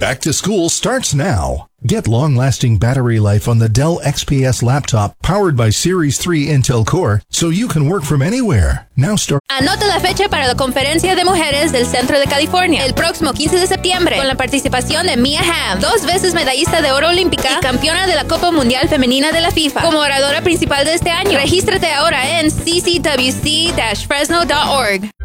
Back to school starts now. Get long-lasting battery life on the Dell XPS laptop powered by Series 3 Intel Core so you can work from anywhere. Now start. Anota la fecha para la Conferencia de Mujeres del Centro de California, el próximo 15 de septiembre, con la participación de Mia Hamm, 2 veces medallista de oro olímpica y campeona de la Copa Mundial Femenina de la FIFA, como oradora principal de este año. Regístrate ahora en ccwc-fresno.org.